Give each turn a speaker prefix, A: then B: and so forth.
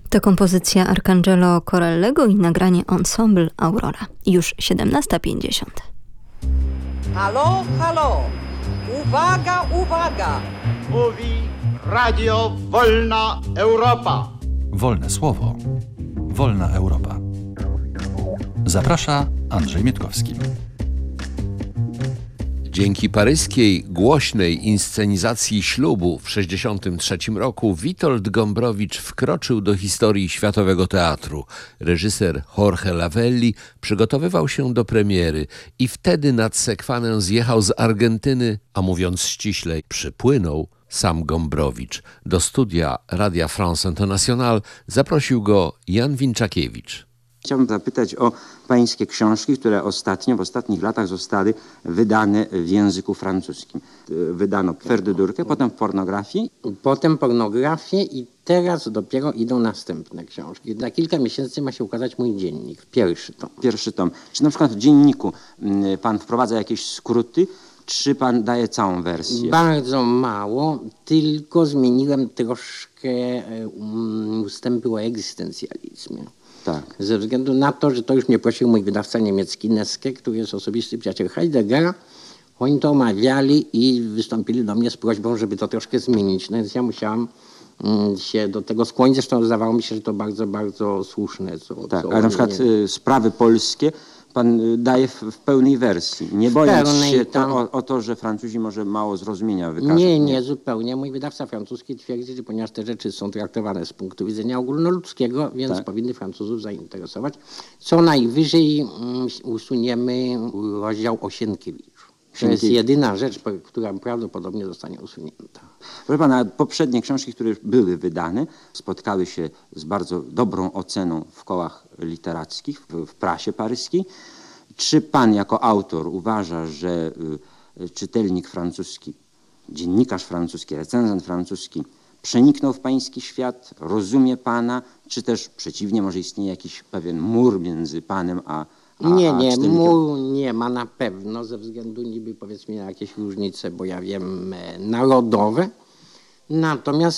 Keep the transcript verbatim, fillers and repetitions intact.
A: To kompozycja Arcangelo Corellego i nagranie Ensemble Aurora. Już siedemnasta pięćdziesiąt.
B: Halo, halo! Uwaga, uwaga!
C: Mówi Radio Wolna Europa.
D: Wolne słowo. Wolna Europa. Zaprasza Andrzej Mietkowski.
E: Dzięki paryskiej, głośnej inscenizacji ślubu w sześćdziesiątym trzecim roku Witold Gombrowicz wkroczył do historii światowego teatru. Reżyser Jorge Lavelli przygotowywał się do premiery i wtedy nad Sekwanę zjechał z Argentyny, a mówiąc ściślej, przypłynął sam Gombrowicz. Do studia Radia France International zaprosił go Jan Winczakiewicz.
F: Chciałbym zapytać o pańskie książki, które ostatnio, w ostatnich latach zostały wydane w języku francuskim. Wydano Pferdydurkę, potem pornografię.
G: Potem pornografię i teraz dopiero idą następne książki. Za kilka miesięcy ma się ukazać mój dziennik, pierwszy tom.
F: Pierwszy tom. Czy na przykład w dzienniku pan wprowadza jakieś skróty, czy pan daje całą wersję?
G: Bardzo mało, tylko zmieniłem troszkę ustępy o egzystencjalizmie.
F: Tak.
G: Ze względu na to, że to już mnie prosił mój wydawca niemiecki Neske, który jest osobisty przyjaciel Heideggera. Oni to omawiali i wystąpili do mnie z prośbą, żeby to troszkę zmienić. No więc ja musiałam mm, się do tego skłonić. Zresztą zdawało mi się, że to bardzo, bardzo słuszne. Co,
F: tak,
G: co
F: ale na przykład y, sprawy polskie pan y, daje w, w pełnej wersji. Nie bojąc
G: pełnej,
F: się
G: tam...
F: to, o, o to, że Francuzi może mało zrozumienia wykażą.
G: Nie, nie, zupełnie. Mój wydawca francuski twierdzi, że ponieważ te rzeczy są traktowane z punktu widzenia ogólnoludzkiego, więc
F: tak.
G: powinny Francuzów zainteresować. Co najwyżej mm, usuniemy rozdział o Sienkiewiczu. To jest jedyna rzecz, która prawdopodobnie zostanie usunięta.
F: Proszę pana, poprzednie książki, które były wydane, spotkały się z bardzo dobrą oceną w kołach literackich, w, w prasie paryskiej. Czy pan jako autor uważa, że y, czytelnik francuski, dziennikarz francuski, recenzent francuski przeniknął w pański świat, rozumie pana, czy też przeciwnie, może istnieje jakiś pewien mur między panem a A,
G: nie,
F: a
G: nie, mu nie ma na pewno, ze względu niby powiedzmy na jakieś różnice, bo ja wiem, narodowe. Natomiast